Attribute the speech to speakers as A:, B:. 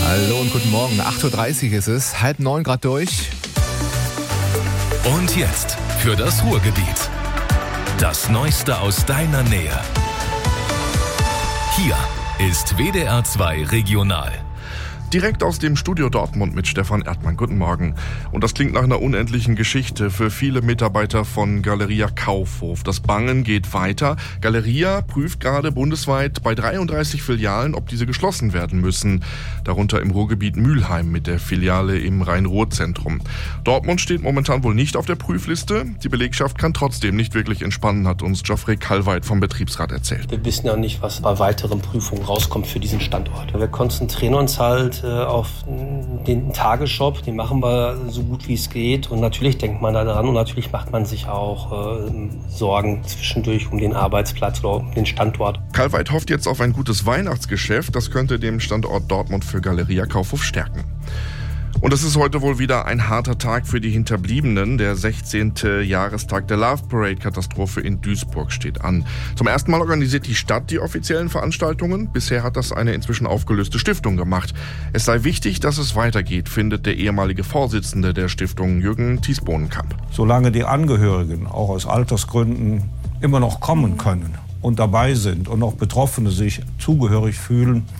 A: Hallo und guten Morgen. 8.30 Uhr ist es, 8:30 gerade durch.
B: Und jetzt für das Ruhrgebiet. Das Neueste aus deiner Nähe. Hier ist WDR 2 Regional.
C: Direkt aus dem Studio Dortmund mit Stefan Erdmann. Guten Morgen. Und das klingt nach einer unendlichen Geschichte für viele Mitarbeiter von Galeria Kaufhof. Das Bangen geht weiter. Galeria prüft gerade bundesweit bei 33 Filialen, ob diese geschlossen werden müssen. Darunter im Ruhrgebiet Mülheim mit der Filiale im Rhein-Ruhr-Zentrum. Dortmund steht momentan wohl nicht auf der Prüfliste. Die Belegschaft kann trotzdem nicht wirklich entspannen, hat uns Geoffrey Kallweit vom Betriebsrat erzählt.
D: Wir wissen ja nicht, was bei weiteren Prüfungen rauskommt für diesen Standort. Wir konzentrieren uns halt auf den Tagesshop, den machen wir so gut wie es geht und natürlich denkt man da dran und natürlich macht man sich auch Sorgen zwischendurch um den Arbeitsplatz oder um den Standort.
C: Kallweit hofft jetzt auf ein gutes Weihnachtsgeschäft, das könnte den Standort Dortmund für Galeria Kaufhof stärken. Und es ist heute wohl wieder ein harter Tag für die Hinterbliebenen. Der 16. Jahrestag der Love Parade-Katastrophe in Duisburg steht an. Zum ersten Mal organisiert die Stadt die offiziellen Veranstaltungen. Bisher hat das eine inzwischen aufgelöste Stiftung gemacht. Es sei wichtig, dass es weitergeht, findet der ehemalige Vorsitzende der Stiftung, Jürgen Thies-Bohnenkamp.
E: Solange die Angehörigen auch aus Altersgründen immer noch kommen können und dabei sind und auch Betroffene sich zugehörig fühlen,